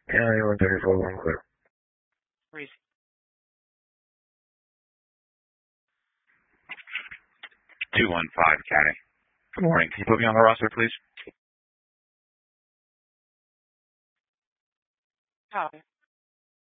County 134, one clear. Reese. 215 County. Good morning. Can you put me on the roster, please? Copy.